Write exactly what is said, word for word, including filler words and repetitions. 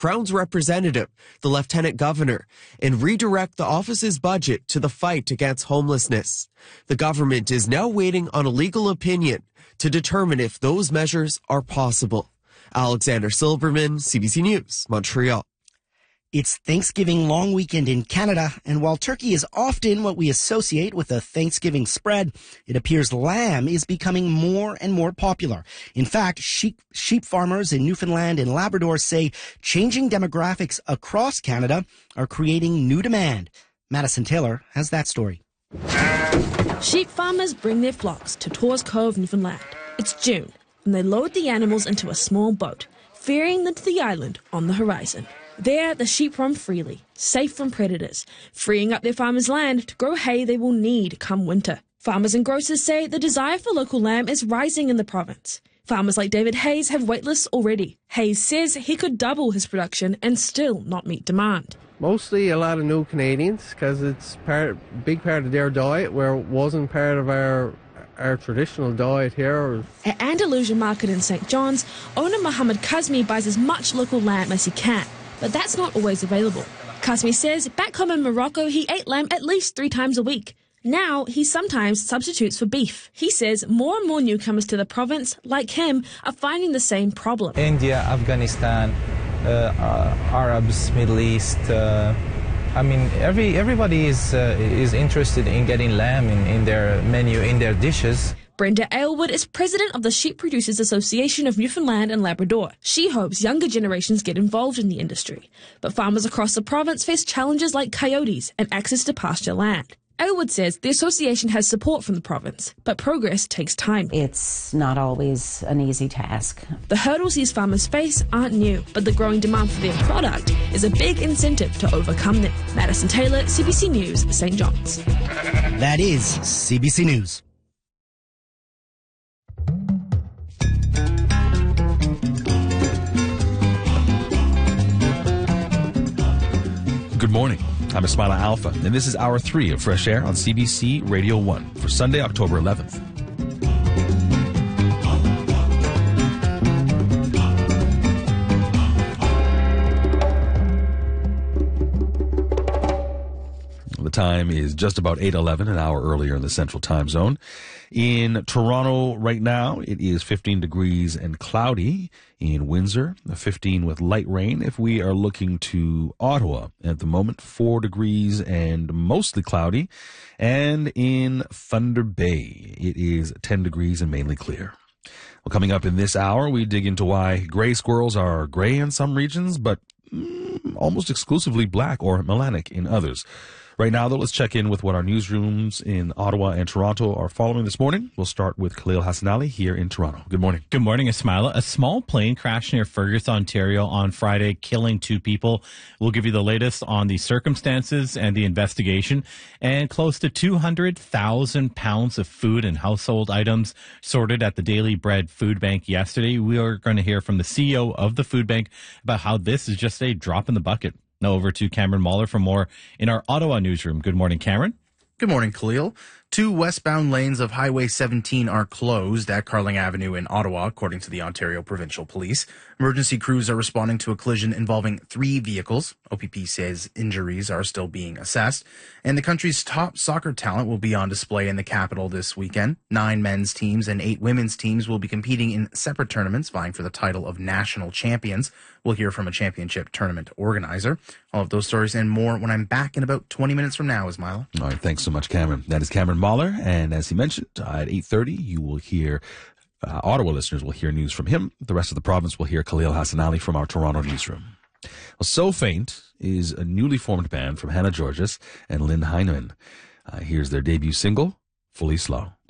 Crown's representative, the lieutenant governor, and redirect the office's budget to the fight against homelessness. The government is now waiting on a legal opinion to determine if those measures are possible. Alexander Silberman, C B C News, Montreal. It's Thanksgiving long weekend in Canada, and while turkey is often what we associate with a Thanksgiving spread, it appears lamb is becoming more and more popular. In fact, sheep, sheep farmers in Newfoundland and Labrador say changing demographics across Canada are creating new demand. Madison Taylor has that story. Sheep farmers bring their flocks to Torres Cove, Newfoundland. It's June, and they load the animals into a small boat, ferrying them to the island on the horizon. There, the sheep roam freely, safe from predators, freeing up their farmers' land to grow hay they will need come winter. Farmers and grocers say the desire for local lamb is rising in the province. Farmers like David Hayes have waitlists already. Hayes says he could double his production and still not meet demand. Mostly a lot of new Canadians, because it's part, big part of their diet, where it wasn't part of our our traditional diet here. At Andalusia Market in Saint John's, owner Mohammed Kazmi buys as much local lamb as he can, but that's not always available. Kazmi says back home in Morocco he ate lamb at least three times a week. Now he sometimes substitutes for beef. He says more and more newcomers to the province, like him, are finding the same problem. India, Afghanistan, uh, uh, Arabs, Middle East, uh, I mean, every everybody is uh, is interested in getting lamb in, in their menu, in their dishes. Brenda Aylward is president of the Sheep Producers Association of Newfoundland and Labrador. She hopes younger generations get involved in the industry. But farmers across the province face challenges like coyotes and access to pasture land. Aylward says the association has support from the province, but progress takes time. It's not always an easy task. The hurdles these farmers face aren't new, but the growing demand for their product is a big incentive to overcome them. Madison Taylor, C B C News, Saint John's. That is C B C News. Good morning. I'm Ismaila Alpha, and this is Hour three of Fresh Air on C B C Radio one for Sunday, October eleventh. The time is just about eight eleven, an hour earlier in the Central Time Zone. In Toronto right now, it is fifteen degrees and cloudy. In Windsor, fifteen with light rain. If we are looking to Ottawa at the moment, four degrees and mostly cloudy. And in Thunder Bay, it is ten degrees and mainly clear. Well, coming up in this hour, we dig into why gray squirrels are gray in some regions, but mm, almost exclusively black or melanic in others. Right now, though, let's check in with what our newsrooms in Ottawa and Toronto are following this morning. We'll start with Khalil Hassanali here in Toronto. Good morning. Good morning, Ismaila. A small plane crashed near Fergus, Ontario on Friday, killing two people. We'll give you the latest on the circumstances and the investigation. And close to two hundred thousand pounds of food and household items sorted at the Daily Bread Food Bank yesterday. We are going to hear from the C E O of the food bank about how this is just a drop in the bucket. Now over to Cameron Mahler for more in our Ottawa newsroom. Good morning, Cameron. Good morning, Khalil. Two westbound lanes of Highway seventeen are closed at Carling Avenue in Ottawa, according to the Ontario Provincial Police. Emergency crews are responding to a collision involving three vehicles. O P P says injuries are still being assessed. And the country's top soccer talent will be on display in the capital this weekend. Nine men's teams and eight women's teams will be competing in separate tournaments, vying for the title of national champions. We'll hear from a championship tournament organizer. All of those stories and more when I'm back in about twenty minutes from now, Ismaila. All right, thanks so much, Cameron. That is Cameron Mahler, and as he mentioned, uh, at eight thirty, you will hear, uh, Ottawa listeners will hear news from him. The rest of the province will hear Khalil Hassanali from our Toronto newsroom. Well, So Faint is a newly formed band from Hannah Georges and Lynn Heineman. Uh, here's their debut single, Fully Slow.